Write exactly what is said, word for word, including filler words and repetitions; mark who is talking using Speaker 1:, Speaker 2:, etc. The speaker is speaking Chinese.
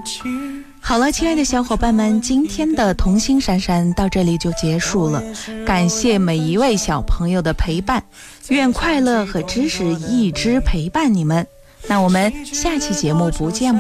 Speaker 1: 好了，亲爱的小伙伴们，今天的童心闪闪到这里就结束了，感谢每一位小朋友的陪伴，愿快乐和知识一直陪伴你们。那我们下期节目不见